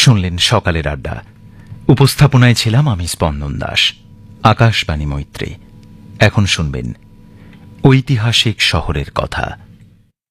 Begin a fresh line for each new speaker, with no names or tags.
শুনলেন সকালের আড্ডা। উপস্থাপনায় ছিলাম আমি স্পন্দন দাস। আকাশবাণী মৈত্রী। এখন শুনবেন ঐতিহাসিক শহরের কথা।